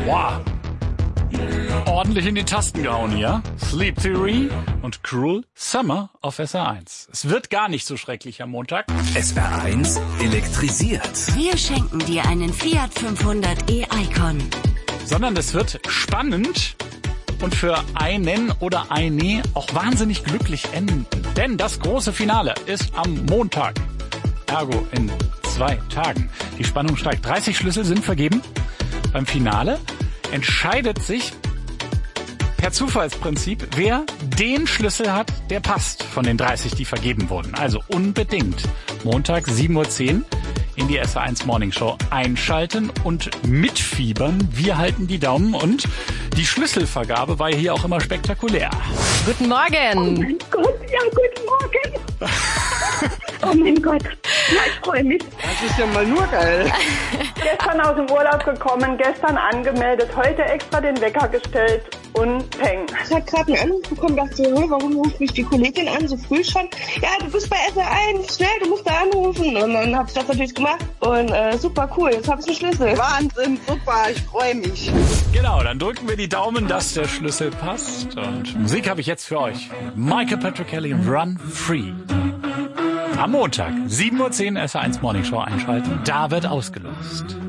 Wow. Ordentlich in die Tasten gehauen hier. Sleep Theory und Cruel Summer auf SR1. Es wird gar nicht so schrecklich am Montag. SR1 elektrisiert. Wir schenken dir einen Fiat 500 e-Icon. Sondern es wird spannend und für einen oder eine auch wahnsinnig glücklich enden. Denn das große Finale ist am Montag. Ergo in 2 Tagen. Die Spannung steigt. 30 Schlüssel sind vergeben. Beim Finale entscheidet sich per Zufallsprinzip, wer den Schlüssel hat, der passt von den 30, die vergeben wurden. Also unbedingt Montag 7:10 Uhr in die SR1 Morning Show einschalten und mitfiebern. Wir halten die Daumen und die Schlüsselvergabe war hier auch immer spektakulär. Guten Morgen. Oh mein Gott, ja, guten Morgen. Oh mein Gott, ja, ich freue mich. Das ist ja mal nur geil. Gestern aus dem Urlaub gekommen, gestern angemeldet, heute extra den Wecker gestellt und peng. Ich habe gerade einen Anruf bekommen, dachte, warum ruft mich die Kollegin an, so früh schon? Ja, du bist bei SR1, schnell, du musst da anrufen. Und dann habe ich das natürlich gemacht und super cool, jetzt habe ich einen Schlüssel. Wahnsinn, super, ich freue mich. Genau, dann drücken wir die Daumen, dass der Schlüssel passt. Und Musik habe ich jetzt für euch. Michael Patrick Kelly, Run Free. Am Montag, 7:10 Uhr SR1 Morning Show einschalten. Da wird ausgelost.